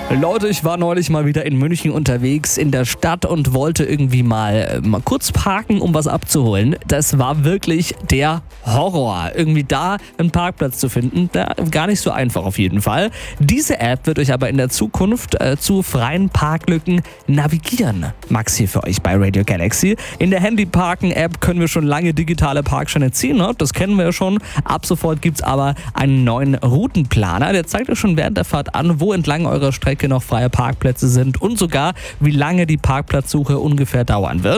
Leute, ich war neulich mal wieder in München unterwegs in der Stadt und wollte irgendwie mal kurz parken, um was abzuholen. Das war wirklich der Horror. Irgendwie da einen Parkplatz zu finden, gar nicht so einfach auf jeden Fall. Diese App wird euch aber in der Zukunft zu freien Parklücken navigieren. Max hier für euch bei Radio Galaxy. In der Handy-Parken-App können wir schon lange digitale Parkscheine ziehen, ne? Das kennen wir ja schon. Ab sofort gibt es aber einen neuen Routenplaner. Der zeigt euch schon während der Fahrt an, wo entlang eurer Strecke noch freie Parkplätze sind und sogar, wie lange die Parkplatzsuche ungefähr dauern wird.